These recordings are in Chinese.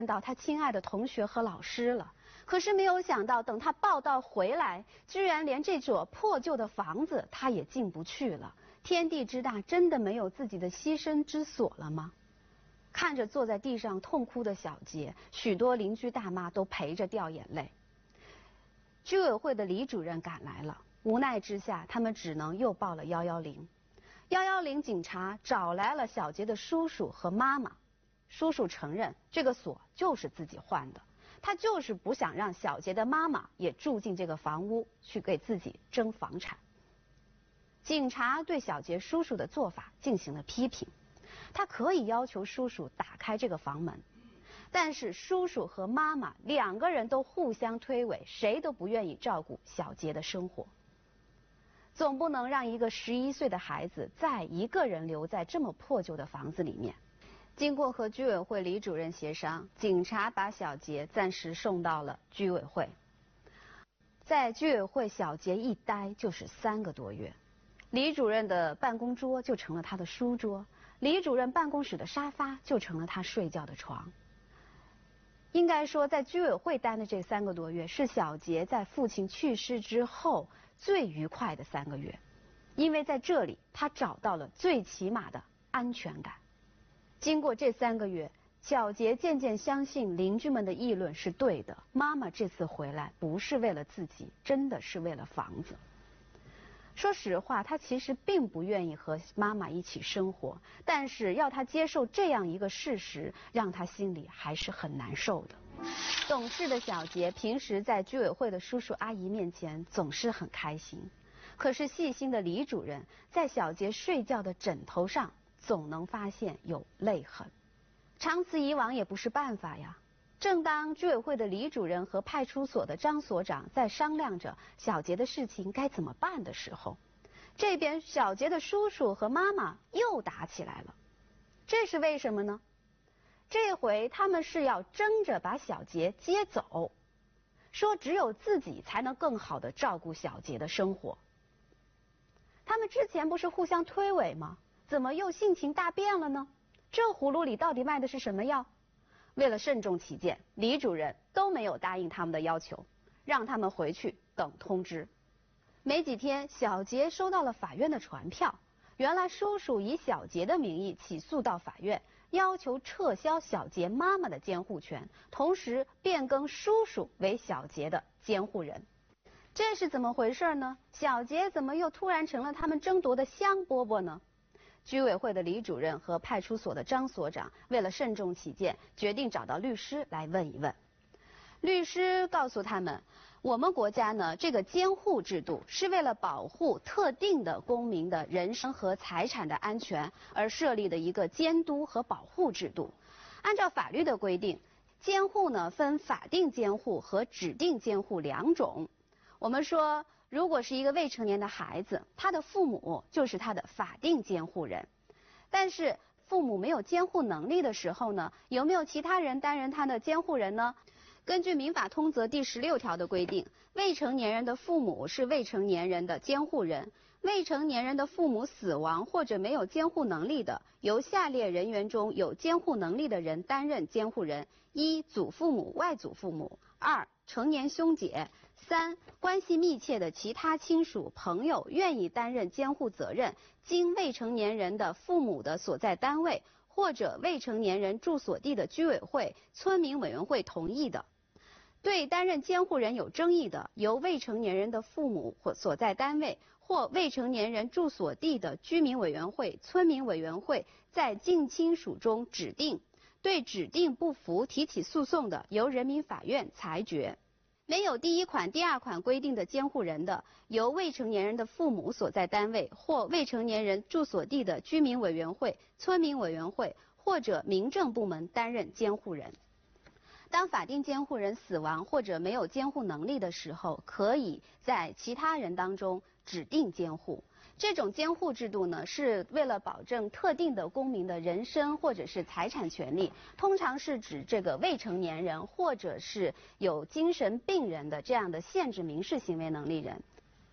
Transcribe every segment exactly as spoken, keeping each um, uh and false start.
到他亲爱的同学和老师了。可是没有想到，等他报道回来，居然连这所破旧的房子他也进不去了。天地之大，真的没有自己的栖身之所了吗？看着坐在地上痛哭的小杰，许多邻居大妈都陪着掉眼泪。居委会的李主任赶来了，无奈之下，他们只能又报了幺幺零。幺幺零警察找来了小杰的叔叔和妈妈，叔叔承认这个锁就是自己换的，他就是不想让小杰的妈妈也住进这个房屋，去给自己争房产。警察对小杰叔叔的做法进行了批评，他可以要求叔叔打开这个房门，但是叔叔和妈妈两个人都互相推诿，谁都不愿意照顾小杰的生活。总不能让一个十一岁的孩子再一个人留在这么破旧的房子里面。经过和居委会李主任协商，警察把小杰暂时送到了居委会。在居委会，小杰一待就是三个多月。李主任的办公桌就成了他的书桌，李主任办公室的沙发就成了他睡觉的床。应该说，在居委会待的这三个多月，是小杰在父亲去世之后最愉快的三个月，因为在这里他找到了最起码的安全感。经过这三个月，小杰渐渐相信邻居们的议论是对的，妈妈这次回来不是为了自己，真的是为了房子。说实话，他其实并不愿意和妈妈一起生活，但是要他接受这样一个事实，让他心里还是很难受的。懂事的小杰平时在居委会的叔叔阿姨面前总是很开心，可是细心的李主任在小杰睡觉的枕头上总能发现有泪痕，长此以往也不是办法呀。正当居委会的李主任和派出所的张所长在商量着小杰的事情该怎么办的时候，这边小杰的叔叔和妈妈又打起来了。这是为什么呢？这回他们是要争着把小杰接走，说只有自己才能更好地照顾小杰的生活。他们之前不是互相推诿吗？怎么又性情大变了呢？这葫芦里到底卖的是什么药？为了慎重起见，李主任都没有答应他们的要求，让他们回去等通知。没几天，小杰收到了法院的传票，原来叔叔以小杰的名义起诉到法院，要求撤销小杰妈妈的监护权，同时变更叔叔为小杰的监护人。这是怎么回事呢？小杰怎么又突然成了他们争夺的香饽饽呢？居委会的李主任和派出所的张所长为了慎重起见，决定找到律师来问一问。律师告诉他们，我们国家呢，这个监护制度是为了保护特定的公民的人身和财产的安全而设立的一个监督和保护制度。按照法律的规定，监护呢分法定监护和指定监护两种。我们说，如果是一个未成年的孩子，他的父母就是他的法定监护人。但是父母没有监护能力的时候呢，有没有其他人担任他的监护人呢？根据民法通则第十六条的规定，未成年人的父母是未成年人的监护人。未成年人的父母死亡或者没有监护能力的，由下列人员中有监护能力的人担任监护人：一、祖父母、外祖父母；二、成年兄姐；三、关系密切的其他亲属、朋友愿意担任监护责任，经未成年人的父母的所在单位或者未成年人住所地的居委会、村民委员会同意的。对担任监护人有争议的，由未成年人的父母或所在单位或未成年人住所地的居民委员会、村民委员会在近亲属中指定。对指定不服提起诉讼的，由人民法院裁决。没有第一款、第二款规定的监护人的，由未成年人的父母所在单位或未成年人住所地的居民委员会、村民委员会或者民政部门担任监护人。当法定监护人死亡或者没有监护能力的时候，可以在其他人当中指定监护。这种监护制度呢，是为了保证特定的公民的人身或者是财产权利，通常是指这个未成年人或者是有精神病人的这样的限制民事行为能力人。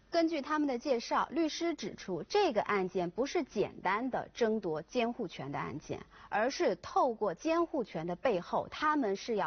根据他们的介绍，律师指出，这个案件不是简单的争夺监护权的案件，而是透过监护权的背后，他们是要